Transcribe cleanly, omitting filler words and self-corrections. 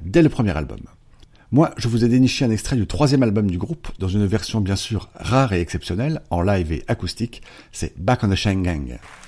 dès le premier album. Moi, je vous ai déniché un extrait du 3e album du groupe, dans une version bien sûr rare et exceptionnelle, en live et acoustique, c'est Back on the Chain Gang.